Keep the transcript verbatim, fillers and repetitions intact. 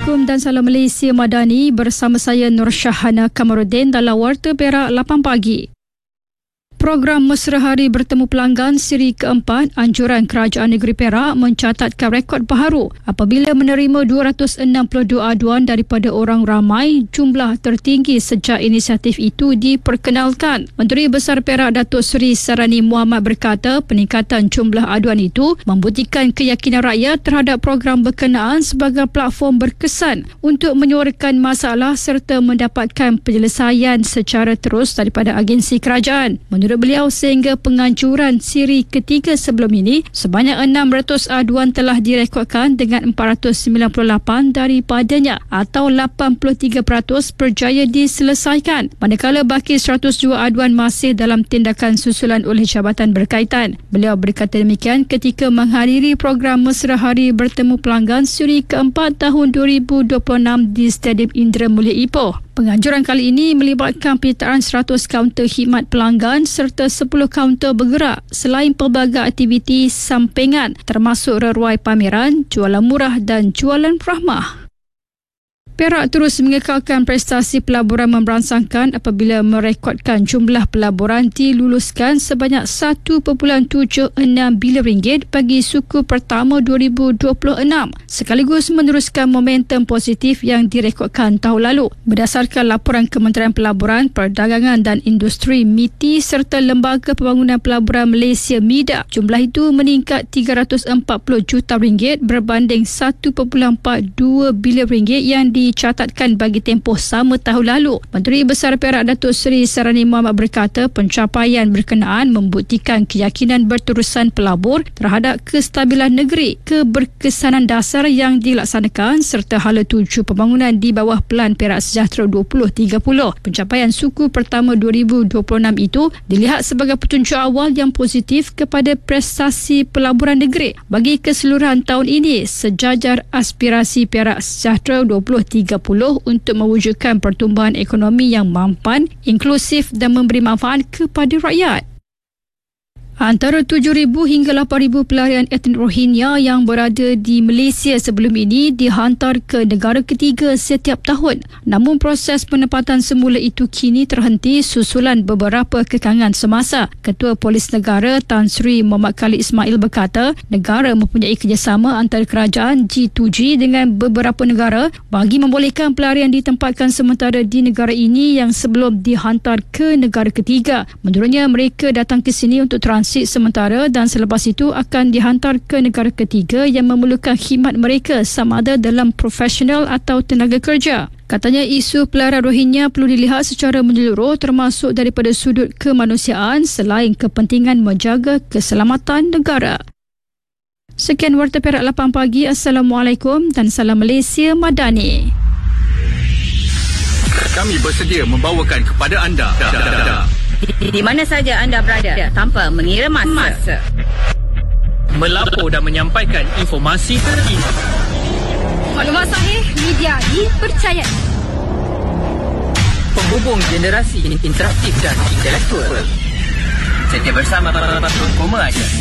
Assalamualaikum dan salam Malaysia Madani, bersama saya Nur Syahana Kamarudin dalam Warta Perak lapan pagi. Program Mesra Hari Bertemu Pelanggan siri keempat Anjuran Kerajaan Negeri Perak mencatatkan rekod baharu apabila menerima dua ratus enam puluh dua aduan daripada orang ramai, jumlah tertinggi sejak inisiatif itu diperkenalkan. Menteri Besar Perak Datuk Seri Sarani Muhammad berkata peningkatan jumlah aduan itu membuktikan keyakinan rakyat terhadap program berkenaan sebagai platform berkesan untuk menyuarakan masalah serta mendapatkan penyelesaian secara terus daripada agensi kerajaan. Menurut Menurut beliau, sehingga penganjuran siri ketiga sebelum ini, sebanyak enam ratus aduan telah direkodkan dengan empat ratus sembilan puluh lapan daripadanya atau lapan puluh tiga peratus berjaya diselesaikan, manakala baki seratus dua aduan masih dalam tindakan susulan oleh jabatan berkaitan. Beliau berkata demikian ketika menghadiri program Mesra Hari Bertemu Pelanggan siri keempat tahun dua ribu dua puluh enam di Stadium Indra Mulia Ipoh. Penganjuran kali ini melibatkan penyertaan seratus kaunter khidmat pelanggan serta sepuluh kaunter bergerak selain pelbagai aktiviti sampingan termasuk reruai pameran, jualan murah dan jualan rahmah. Perak terus mengekalkan prestasi pelaburan memberansangkan apabila merekodkan jumlah pelaburan diluluskan sebanyak satu perpuluhan tujuh enam bilion ringgit bagi suku pertama dua ribu dua puluh enam, sekaligus meneruskan momentum positif yang direkodkan tahun lalu. Berdasarkan laporan Kementerian Pelaburan, Perdagangan dan Industri M I T I serta Lembaga Pembangunan Pelaburan Malaysia M I D A, jumlah itu meningkat tiga ratus empat puluh juta ringgit berbanding satu perpuluhan empat dua bilion ringgit yang di dicatatkan bagi tempoh sama tahun lalu. Menteri Besar Perak Datuk Seri Sarani Muhammad berkata pencapaian berkenaan membuktikan keyakinan berterusan pelabur terhadap kestabilan negeri, keberkesanan dasar yang dilaksanakan serta hala tuju pembangunan di bawah Pelan Perak Sejahtera dua ribu tiga puluh. Pencapaian suku pertama dua ribu dua puluh enam itu dilihat sebagai petunjuk awal yang positif kepada prestasi pelaburan negeri bagi keseluruhan tahun ini sejajar aspirasi Perak Sejahtera dua ribu tiga puluh untuk mewujudkan pertumbuhan ekonomi yang mampan, inklusif dan memberi manfaat kepada rakyat. Antara tujuh ribu hingga lapan ribu pelarian etnik Rohingya yang berada di Malaysia sebelum ini dihantar ke negara ketiga setiap tahun. Namun proses penempatan semula itu kini terhenti susulan beberapa kekangan semasa. Ketua Polis Negara Tan Sri Muhammad Khalid Ismail berkata negara mempunyai kerjasama antara kerajaan G dua G dengan beberapa negara bagi membolehkan pelarian ditempatkan sementara di negara ini yang sebelum dihantar ke negara ketiga. Menurutnya mereka datang ke sini untuk transit sementara dan selepas itu akan dihantar ke negara ketiga yang memerlukan khidmat mereka sama ada dalam profesional atau tenaga kerja. Katanya isu pelarian Rohingya perlu dilihat secara menyeluruh termasuk daripada sudut kemanusiaan selain kepentingan menjaga keselamatan negara. Sekian Warta Perak lapan pagi. Assalamualaikum dan salam Malaysia Madani. Kami bersedia membawakan kepada anda Di, di mana saja anda berada tanpa mengira masa. masa. Melapor dan menyampaikan informasi terkini. Maklumat sahih, media dipercayai. Penghubung generasi interaktif dan intelektual. Setia bersama Koma Aja.